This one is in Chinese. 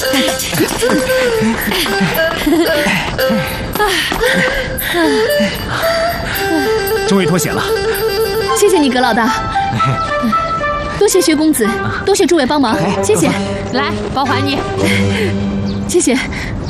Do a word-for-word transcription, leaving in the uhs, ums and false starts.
终于脱险了， 谢谢你，葛老大。多谢薛公子，多谢诸位帮忙，谢谢。 来，包还你。 谢谢。